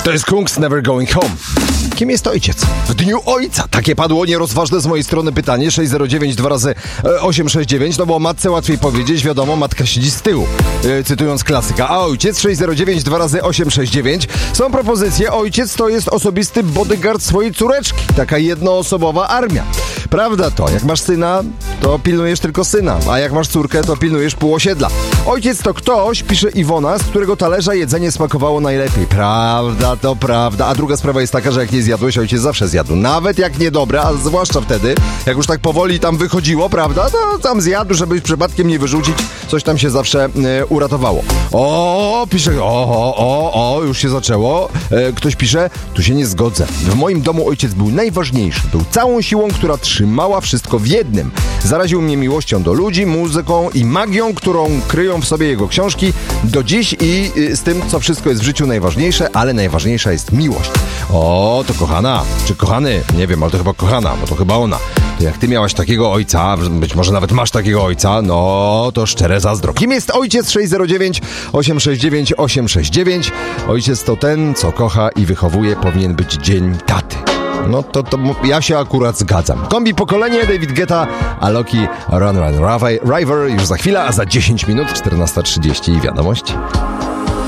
To jest Kungs Never Going Home. Kim jest ojciec? W dniu ojca. Takie padło nierozważne z mojej strony pytanie. 609 2 razy 869. No bo o matce łatwiej powiedzieć. Wiadomo, matka siedzi z tyłu. Cytując klasyka. A ojciec 609 2 razy 869. Są propozycje. Ojciec to jest osobisty bodyguard swojej córeczki. Taka jednoosobowa armia. Prawda to. Jak masz syna, to pilnujesz tylko syna. A jak masz córkę, to pilnujesz pół osiedla. Ojciec to ktoś, pisze Iwona, z którego talerza jedzenie smakowało najlepiej. Prawda, to prawda. A druga sprawa jest taka, że jak nie zjadłeś, ojciec zawsze zjadł. Nawet jak niedobre, a zwłaszcza wtedy, jak już tak powoli tam wychodziło, prawda, to tam zjadł, żeby przypadkiem nie wyrzucić. Coś tam się zawsze uratowało. O, pisze, już się zaczęło. Ktoś pisze, tu się nie zgodzę. W moim domu ojciec był najważniejszy. Był całą siłą, która trzymała wszystko w jednym. Zaraził mnie miłością do ludzi, muzyką i magią, którą kryją w sobie jego książki do dziś i z tym, co wszystko jest w życiu najważniejsze, ale najważniejsza jest miłość. O, to kochana, czy kochany, nie wiem, ale to chyba kochana, bo to chyba ona. To jak ty miałaś takiego ojca, być może nawet masz takiego ojca, no to szczere zazdro. Kim jest ojciec? 609 869 869. Ojciec to ten, co kocha i wychowuje. Powinien być dzień taty. No to ja się akurat zgadzam. Kombi pokolenie, David Guetta, Alokii, Run River już za chwilę, a za 10 minut 14:30 wiadomości.